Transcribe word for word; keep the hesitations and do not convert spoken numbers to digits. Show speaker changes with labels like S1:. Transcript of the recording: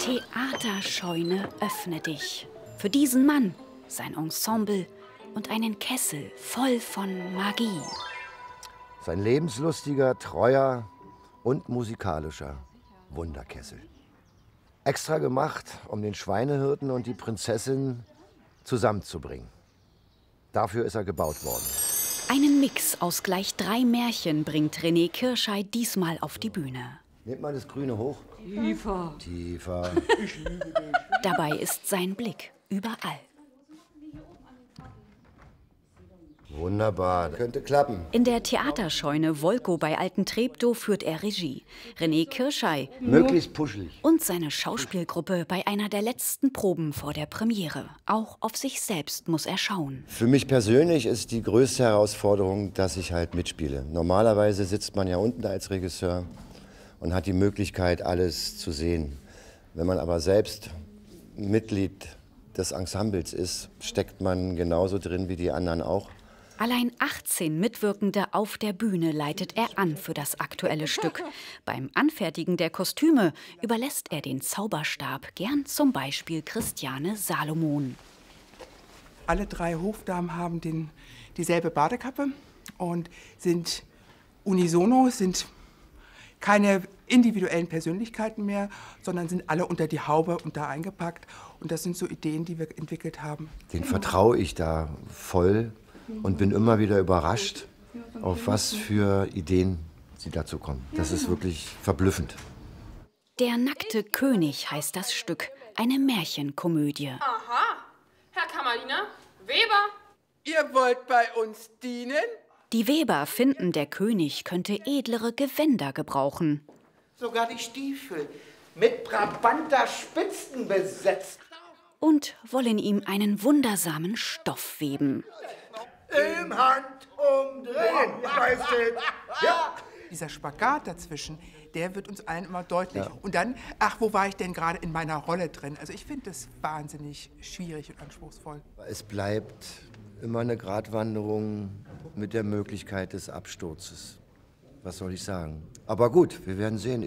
S1: Theaterscheune, öffne dich. Für diesen Mann, sein Ensemble und einen Kessel voll von Magie.
S2: Sein lebenslustiger, treuer und musikalischer Wunderkessel. Extra gemacht, um den Schweinehirten und die Prinzessin zusammenzubringen. Dafür ist er gebaut worden.
S1: Einen Mix aus gleich drei Märchen bringt René Kirschei diesmal auf die Bühne.
S2: Nehmt mal das Grüne hoch.
S3: Tiefer.
S2: Tiefer.
S3: Ich liebe dich.
S1: Dabei ist sein Blick überall.
S2: Wunderbar, könnte klappen.
S1: In der Theaterscheune Wolko bei Alten Treptow führt er Regie. René Kirschei
S2: Möglichst puschelig.
S1: und seine Schauspielgruppe bei einer der letzten Proben vor der Premiere. Auch auf sich selbst muss er schauen.
S2: Für mich persönlich ist die größte Herausforderung, dass ich halt mitspiele. Normalerweise sitzt man ja unten als Regisseur und hat die Möglichkeit, alles zu sehen. Wenn man aber selbst Mitglied des Ensembles ist, steckt man genauso drin wie die anderen auch.
S1: Allein achtzehn Mitwirkende auf der Bühne leitet er an für das aktuelle Stück. Beim Anfertigen der Kostüme überlässt er den Zauberstab gern zum Beispiel Christiane Salomon.
S3: Alle drei Hofdamen haben den, dieselbe Badekappe und sind unisono, sind keine individuellen Persönlichkeiten mehr, sondern sind alle unter die Haube und da eingepackt. Und das sind so Ideen, die wir entwickelt haben.
S2: Den vertraue ich da voll. Und bin immer wieder überrascht, auf was für Ideen sie dazu kommen. Das ist wirklich verblüffend.
S1: Der nackte König heißt das Stück, eine Märchenkomödie.
S4: Aha, Herr Kammerdiener, Weber.
S3: Ihr wollt bei uns dienen?
S1: Die Weber finden, der König könnte edlere Gewänder gebrauchen.
S5: Sogar die Stiefel mit Brabanter Spitzen besetzt.
S1: Und wollen ihm einen wundersamen Stoff weben.
S5: Im Handumdrehen, Majestät. Ja.
S3: Dieser Spagat dazwischen, der wird uns allen immer deutlich.
S2: Ja.
S3: Und dann, ach, wo war ich denn gerade in meiner Rolle drin? Also ich finde das wahnsinnig schwierig und anspruchsvoll.
S2: Es bleibt immer eine Gratwanderung mit der Möglichkeit des Absturzes. Was soll ich sagen? Aber gut, wir werden sehen.